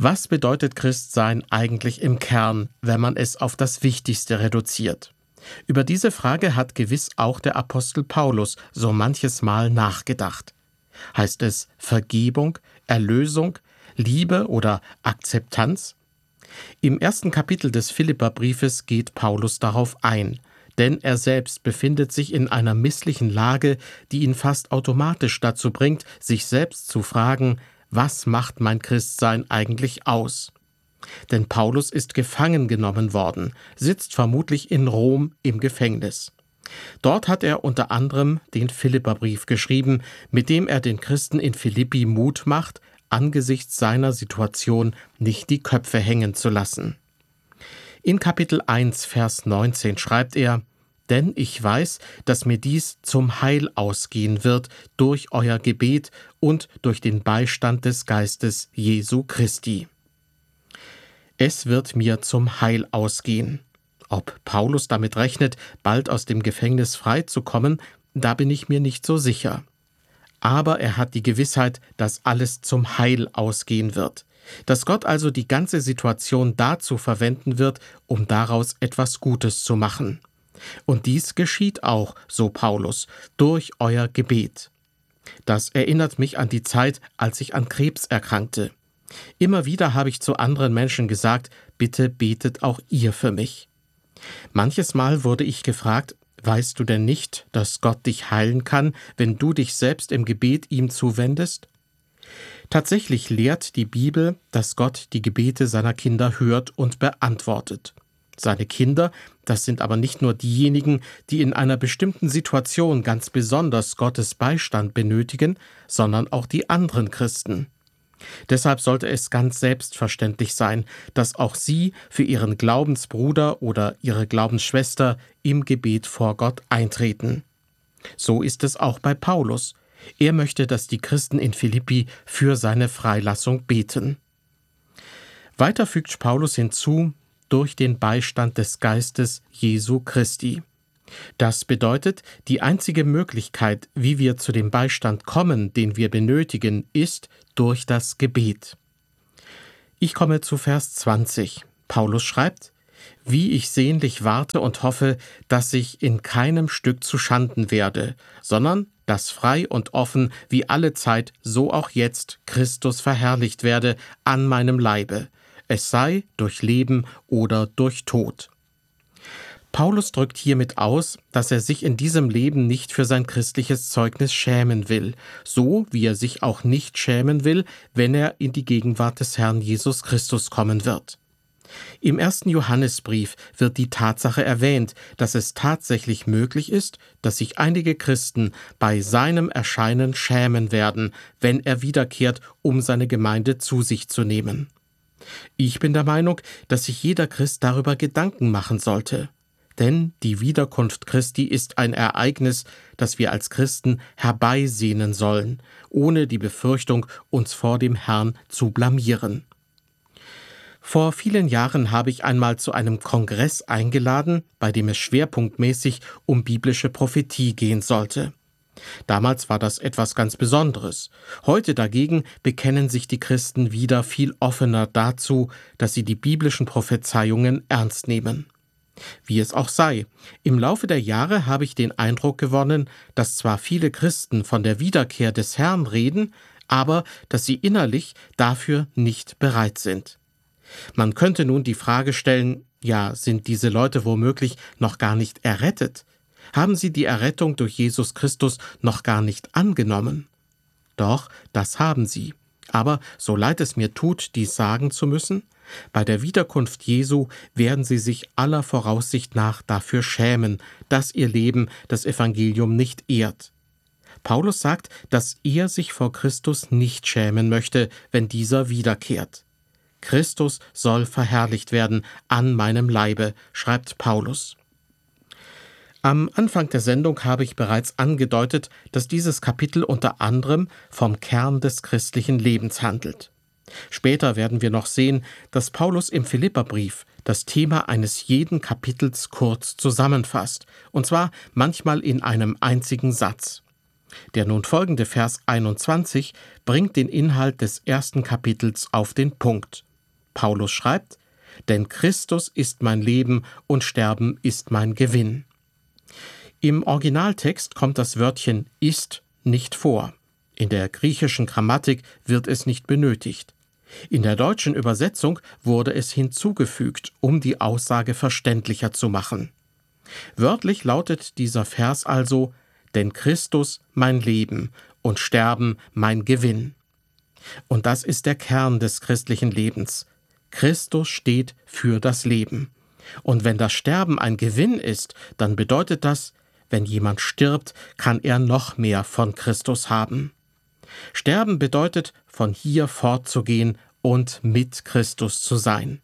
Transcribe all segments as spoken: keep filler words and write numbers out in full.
Was bedeutet Christsein eigentlich im Kern, wenn man es auf das Wichtigste reduziert? Über diese Frage hat gewiss auch der Apostel Paulus so manches Mal nachgedacht. Heißt es Vergebung, Erlösung, Liebe oder Akzeptanz? Im ersten Kapitel des Philipperbriefes geht Paulus darauf ein, denn er selbst befindet sich in einer misslichen Lage, die ihn fast automatisch dazu bringt, sich selbst zu fragen, was macht mein Christsein eigentlich aus? Denn Paulus ist gefangen genommen worden, sitzt vermutlich in Rom im Gefängnis. Dort hat er unter anderem den Philipperbrief geschrieben, mit dem er den Christen in Philippi Mut macht, angesichts seiner Situation nicht die Köpfe hängen zu lassen. In Kapitel eins, Vers neunzehn schreibt er: Denn ich weiß, dass mir dies zum Heil ausgehen wird durch euer Gebet und durch den Beistand des Geistes Jesu Christi. Es wird mir zum Heil ausgehen. Ob Paulus damit rechnet, bald aus dem Gefängnis freizukommen, da bin ich mir nicht so sicher. Aber er hat die Gewissheit, dass alles zum Heil ausgehen wird, dass Gott also die ganze Situation dazu verwenden wird, um daraus etwas Gutes zu machen. Und dies geschieht auch, so Paulus, durch euer Gebet. Das erinnert mich an die Zeit, als ich an Krebs erkrankte. Immer wieder habe ich zu anderen Menschen gesagt, bitte betet auch ihr für mich. Manches Mal wurde ich gefragt, weißt du denn nicht, dass Gott dich heilen kann, wenn du dich selbst im Gebet ihm zuwendest? Tatsächlich lehrt die Bibel, dass Gott die Gebete seiner Kinder hört und beantwortet. Seine Kinder, das sind aber nicht nur diejenigen, die in einer bestimmten Situation ganz besonders Gottes Beistand benötigen, sondern auch die anderen Christen. Deshalb sollte es ganz selbstverständlich sein, dass auch sie für ihren Glaubensbruder oder ihre Glaubensschwester im Gebet vor Gott eintreten. So ist es auch bei Paulus. Er möchte, dass die Christen in Philippi für seine Freilassung beten. Weiter fügt Paulus hinzu, durch den Beistand des Geistes Jesu Christi. Das bedeutet, die einzige Möglichkeit, wie wir zu dem Beistand kommen, den wir benötigen, ist durch das Gebet. Ich komme zu Vers zwanzig. Paulus schreibt: Wie ich sehnlich warte und hoffe, dass ich in keinem Stück zu Schanden werde, sondern dass frei und offen wie alle Zeit, so auch jetzt, Christus verherrlicht werde an meinem Leibe, es sei durch Leben oder durch Tod. Paulus drückt hiermit aus, dass er sich in diesem Leben nicht für sein christliches Zeugnis schämen will, so wie er sich auch nicht schämen will, wenn er in die Gegenwart des Herrn Jesus Christus kommen wird. Im ersten Johannesbrief wird die Tatsache erwähnt, dass es tatsächlich möglich ist, dass sich einige Christen bei seinem Erscheinen schämen werden, wenn er wiederkehrt, um seine Gemeinde zu sich zu nehmen. Ich bin der Meinung, dass sich jeder Christ darüber Gedanken machen sollte. Denn die Wiederkunft Christi ist ein Ereignis, das wir als Christen herbeisehnen sollen, ohne die Befürchtung, uns vor dem Herrn zu blamieren. Vor vielen Jahren habe ich einmal zu einem Kongress eingeladen, bei dem es schwerpunktmäßig um biblische Prophetie gehen sollte. Damals war das etwas ganz Besonderes. Heute dagegen bekennen sich die Christen wieder viel offener dazu, dass sie die biblischen Prophezeiungen ernst nehmen. Wie es auch sei, im Laufe der Jahre habe ich den Eindruck gewonnen, dass zwar viele Christen von der Wiederkehr des Herrn reden, aber dass sie innerlich dafür nicht bereit sind. Man könnte nun die Frage stellen, ja, sind diese Leute womöglich noch gar nicht errettet? Haben sie die Errettung durch Jesus Christus noch gar nicht angenommen? Doch, das haben sie. Aber, so leid es mir tut, dies sagen zu müssen, bei der Wiederkunft Jesu werden sie sich aller Voraussicht nach dafür schämen, dass ihr Leben das Evangelium nicht ehrt. Paulus sagt, dass er sich vor Christus nicht schämen möchte, wenn dieser wiederkehrt. Christus soll verherrlicht werden an meinem Leibe, schreibt Paulus. Am Anfang der Sendung habe ich bereits angedeutet, dass dieses Kapitel unter anderem vom Kern des christlichen Lebens handelt. Später werden wir noch sehen, dass Paulus im Philipperbrief das Thema eines jeden Kapitels kurz zusammenfasst, und zwar manchmal in einem einzigen Satz. Der nun folgende Vers einundzwanzig bringt den Inhalt des ersten Kapitels auf den Punkt. Paulus schreibt: Denn Christus ist mein Leben und Sterben ist mein Gewinn. Im Originaltext kommt das Wörtchen ist nicht vor. In der griechischen Grammatik wird es nicht benötigt. In der deutschen Übersetzung wurde es hinzugefügt, um die Aussage verständlicher zu machen. Wörtlich lautet dieser Vers also: Denn Christus mein Leben und Sterben mein Gewinn. Und das ist der Kern des christlichen Lebens. Christus steht für das Leben. Und wenn das Sterben ein Gewinn ist, dann bedeutet das, wenn jemand stirbt, kann er noch mehr von Christus haben. Sterben bedeutet, von hier fortzugehen und mit Christus zu sein.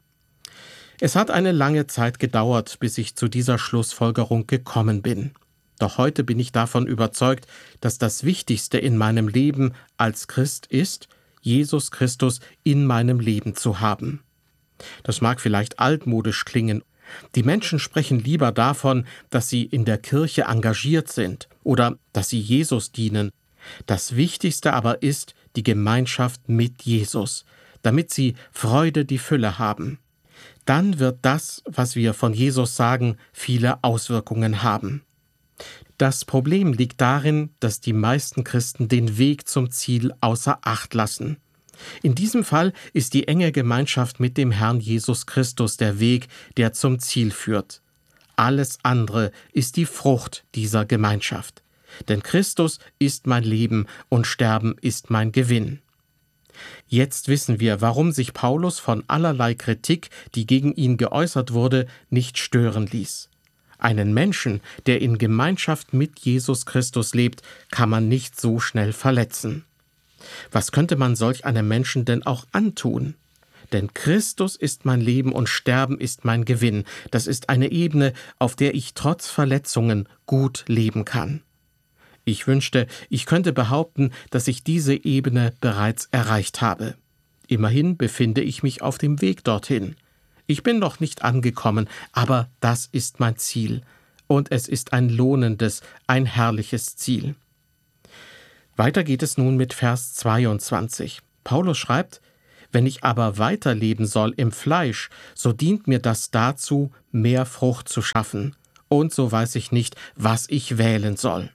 Es hat eine lange Zeit gedauert, bis ich zu dieser Schlussfolgerung gekommen bin. Doch heute bin ich davon überzeugt, dass das Wichtigste in meinem Leben als Christ ist, Jesus Christus in meinem Leben zu haben. Das mag vielleicht altmodisch klingen. Die Menschen sprechen lieber davon, dass sie in der Kirche engagiert sind oder dass sie Jesus dienen. Das Wichtigste aber ist die Gemeinschaft mit Jesus, damit sie Freude die Fülle haben. Dann wird das, was wir von Jesus sagen, viele Auswirkungen haben. Das Problem liegt darin, dass die meisten Christen den Weg zum Ziel außer Acht lassen. In diesem Fall ist die enge Gemeinschaft mit dem Herrn Jesus Christus der Weg, der zum Ziel führt. Alles andere ist die Frucht dieser Gemeinschaft. Denn Christus ist mein Leben und Sterben ist mein Gewinn. Jetzt wissen wir, warum sich Paulus von allerlei Kritik, die gegen ihn geäußert wurde, nicht stören ließ. Einen Menschen, der in Gemeinschaft mit Jesus Christus lebt, kann man nicht so schnell verletzen. Was könnte man solch einem Menschen denn auch antun? Denn Christus ist mein Leben und Sterben ist mein Gewinn. Das ist eine Ebene, auf der ich trotz Verletzungen gut leben kann. Ich wünschte, ich könnte behaupten, dass ich diese Ebene bereits erreicht habe. Immerhin befinde ich mich auf dem Weg dorthin. Ich bin noch nicht angekommen, aber das ist mein Ziel. Und es ist ein lohnendes, ein herrliches Ziel. Weiter geht es nun mit Vers zweiundzwanzig. Paulus schreibt: Wenn ich aber weiterleben soll im Fleisch, so dient mir das dazu, mehr Frucht zu schaffen. Und so weiß ich nicht, was ich wählen soll.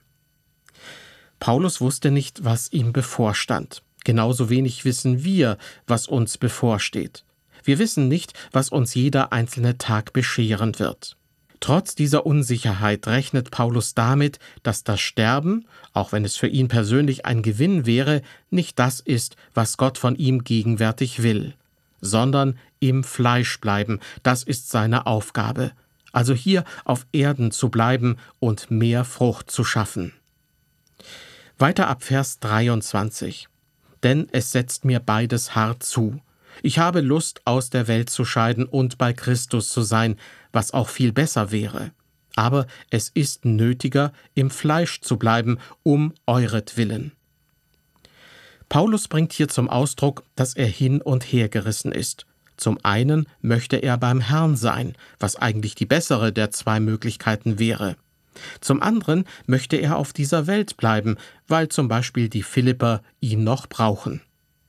Paulus wusste nicht, was ihm bevorstand. Genauso wenig wissen wir, was uns bevorsteht. Wir wissen nicht, was uns jeder einzelne Tag bescheren wird. Trotz dieser Unsicherheit rechnet Paulus damit, dass das Sterben, auch wenn es für ihn persönlich ein Gewinn wäre, nicht das ist, was Gott von ihm gegenwärtig will, sondern im Fleisch bleiben, das ist seine Aufgabe, also hier auf Erden zu bleiben und mehr Frucht zu schaffen. Weiter ab Vers dreiundzwanzig. Denn es setzt mir beides hart zu. Ich habe Lust, aus der Welt zu scheiden und bei Christus zu sein, was auch viel besser wäre. Aber es ist nötiger, im Fleisch zu bleiben, um euretwillen. Paulus bringt hier zum Ausdruck, dass er hin und her gerissen ist. Zum einen möchte er beim Herrn sein, was eigentlich die bessere der zwei Möglichkeiten wäre. Zum anderen möchte er auf dieser Welt bleiben, weil zum Beispiel die Philipper ihn noch brauchen.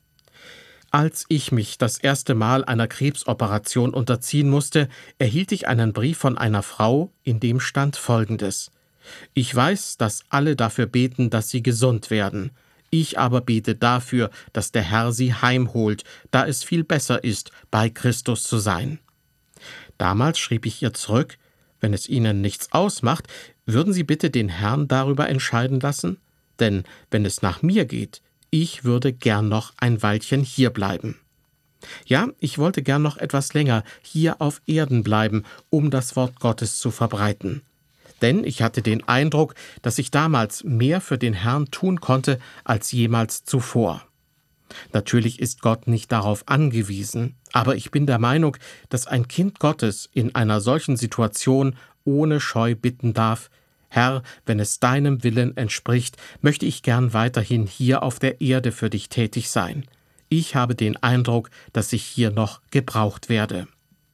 Als ich mich das erste Mal einer Krebsoperation unterziehen musste, erhielt ich einen Brief von einer Frau, in dem stand Folgendes: Ich weiß, dass alle dafür beten, dass sie gesund werden. Ich aber bete dafür, dass der Herr sie heimholt, da es viel besser ist, bei Christus zu sein. Damals schrieb ich ihr zurück: Wenn es Ihnen nichts ausmacht, würden Sie bitte den Herrn darüber entscheiden lassen? Denn wenn es nach mir geht, ich würde gern noch ein Weilchen hier bleiben. Ja, ich wollte gern noch etwas länger hier auf Erden bleiben, um das Wort Gottes zu verbreiten. Denn ich hatte den Eindruck, dass ich damals mehr für den Herrn tun konnte als jemals zuvor. Natürlich ist Gott nicht darauf angewiesen, aber ich bin der Meinung, dass ein Kind Gottes in einer solchen Situation ohne Scheu bitten darf: Herr, wenn es deinem Willen entspricht, möchte ich gern weiterhin hier auf der Erde für dich tätig sein. Ich habe den Eindruck, dass ich hier noch gebraucht werde.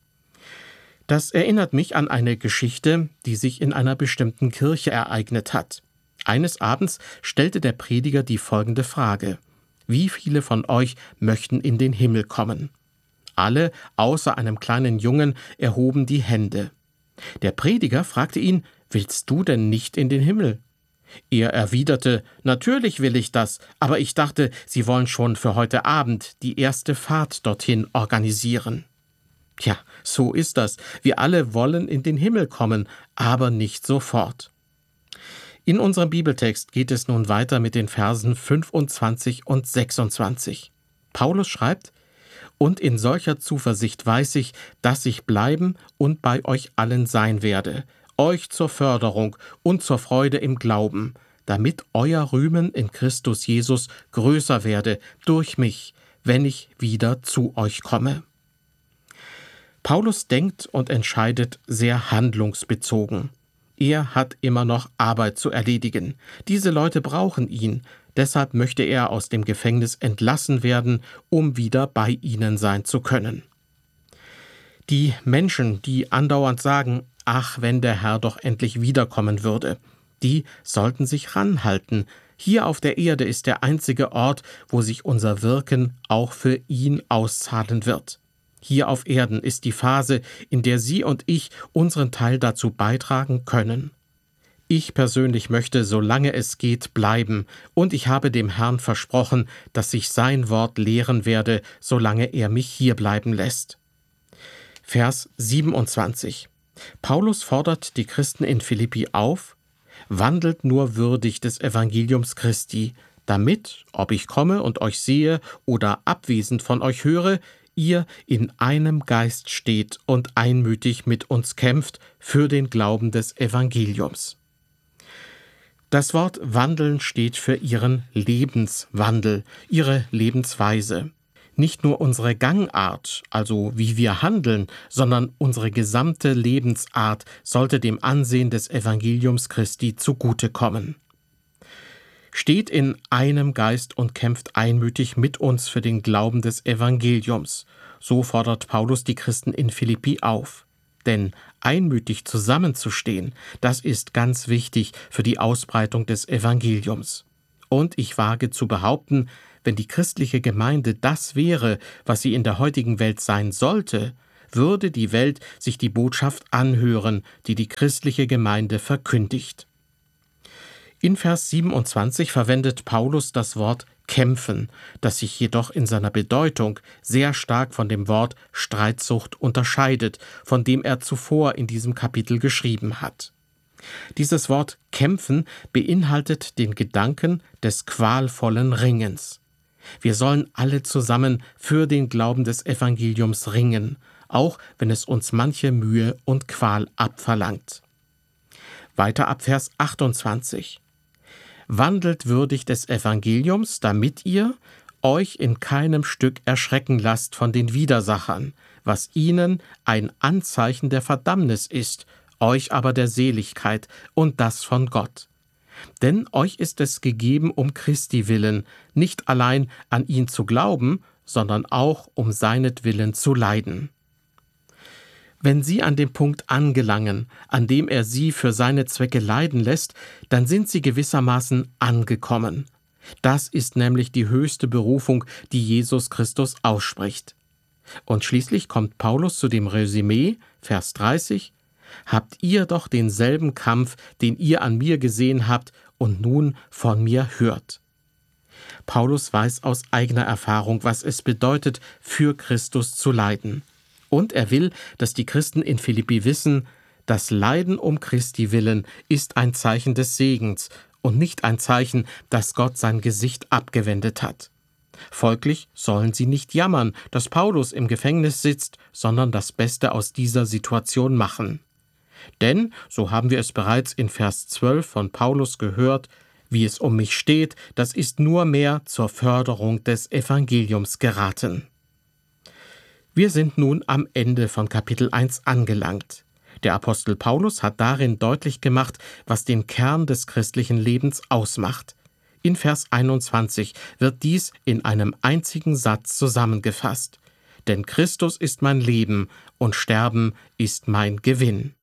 Das erinnert mich an eine Geschichte, die sich in einer bestimmten Kirche ereignet hat. Eines Abends stellte der Prediger die folgende Frage: Wie viele von euch möchten in den Himmel kommen? Alle, außer einem kleinen Jungen, erhoben die Hände. Der Prediger fragte ihn: »Willst du denn nicht in den Himmel?« Er erwiderte: »Natürlich will ich das, aber ich dachte, Sie wollen schon für heute Abend die erste Fahrt dorthin organisieren.« Tja, so ist das. Wir alle wollen in den Himmel kommen, aber nicht sofort. In unserem Bibeltext geht es nun weiter mit den Versen fünfundzwanzig und sechsundzwanzig. Paulus schreibt: »Und in solcher Zuversicht weiß ich, dass ich bleiben und bei euch allen sein werde, euch zur Förderung und zur Freude im Glauben, damit euer Rühmen in Christus Jesus größer werde durch mich, wenn ich wieder zu euch komme.« Paulus denkt und entscheidet sehr handlungsbezogen. Er hat immer noch Arbeit zu erledigen. Diese Leute brauchen ihn. Deshalb möchte er aus dem Gefängnis entlassen werden, um wieder bei ihnen sein zu können. Die Menschen, die andauernd sagen: »Ach, wenn der Herr doch endlich wiederkommen würde«, die sollten sich ranhalten. Hier auf der Erde ist der einzige Ort, wo sich unser Wirken auch für ihn auszahlen wird. Hier auf Erden ist die Phase, in der Sie und ich unseren Teil dazu beitragen können. Ich persönlich möchte, solange es geht, bleiben, und ich habe dem Herrn versprochen, dass ich sein Wort lehren werde, solange er mich hier bleiben lässt. Vers siebenundzwanzig. Paulus fordert die Christen in Philippi auf: »Wandelt nur würdig des Evangeliums Christi, damit, ob ich komme und euch sehe oder abwesend von euch höre, ihr in einem Geist steht und einmütig mit uns kämpft für den Glauben des Evangeliums.« Das Wort wandeln steht für ihren Lebenswandel, ihre Lebensweise. Nicht nur unsere Gangart, also wie wir handeln, sondern unsere gesamte Lebensart sollte dem Ansehen des Evangeliums Christi zugutekommen. Steht in einem Geist und kämpft einmütig mit uns für den Glauben des Evangeliums. So fordert Paulus die Christen in Philippi auf. Denn einmütig zusammenzustehen, das ist ganz wichtig für die Ausbreitung des Evangeliums. Und ich wage zu behaupten, wenn die christliche Gemeinde das wäre, was sie in der heutigen Welt sein sollte, würde die Welt sich die Botschaft anhören, die die christliche Gemeinde verkündigt. In Vers siebenundzwanzig verwendet Paulus das Wort kämpfen, das sich jedoch in seiner Bedeutung sehr stark von dem Wort Streitsucht unterscheidet, von dem er zuvor in diesem Kapitel geschrieben hat. Dieses Wort kämpfen beinhaltet den Gedanken des qualvollen Ringens. Wir sollen alle zusammen für den Glauben des Evangeliums ringen, auch wenn es uns manche Mühe und Qual abverlangt. Weiter ab Vers achtundzwanzig. »Wandelt würdig des Evangeliums, damit ihr euch in keinem Stück erschrecken lasst von den Widersachern, was ihnen ein Anzeichen der Verdammnis ist, euch aber der Seligkeit, und das von Gott. Denn euch ist es gegeben um Christi willen, nicht allein an ihn zu glauben, sondern auch um seinetwillen zu leiden.« Wenn Sie an dem Punkt angelangen, an dem er Sie für seine Zwecke leiden lässt, dann sind Sie gewissermaßen angekommen. Das ist nämlich die höchste Berufung, die Jesus Christus ausspricht. Und schließlich kommt Paulus zu dem Resümee, Vers dreißig: »Habt ihr doch denselben Kampf, den ihr an mir gesehen habt und nun von mir hört.« Paulus weiß aus eigener Erfahrung, was es bedeutet, für Christus zu leiden. Und er will, dass die Christen in Philippi wissen, das Leiden um Christi willen ist ein Zeichen des Segens und nicht ein Zeichen, dass Gott sein Gesicht abgewendet hat. Folglich sollen sie nicht jammern, dass Paulus im Gefängnis sitzt, sondern das Beste aus dieser Situation machen. Denn, so haben wir es bereits in Vers zwölf von Paulus gehört, wie es um mich steht, das ist nur mehr zur Förderung des Evangeliums geraten. Wir sind nun am Ende von Kapitel eins angelangt. Der Apostel Paulus hat darin deutlich gemacht, was den Kern des christlichen Lebens ausmacht. In Vers einundzwanzig wird dies in einem einzigen Satz zusammengefasst: »Denn Christus ist mein Leben und Sterben ist mein Gewinn.«